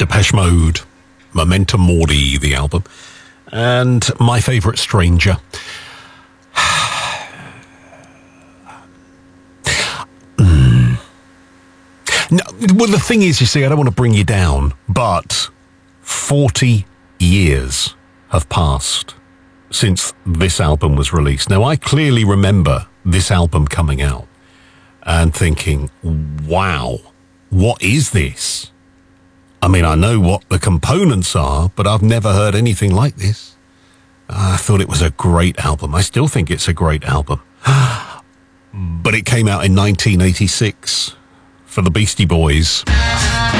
Depeche Mode, Memento Mori, the album, and My Favourite Stranger. No, well, the thing is, you see, I don't want to bring you down, but 40 years have passed since this album was released. Now, I clearly remember this album coming out and thinking, wow, what is this? I mean, I know what the components are, but I've never heard anything like this. I thought it was a great album. I still think it's a great album. But it came out in 1986 for the Beastie Boys.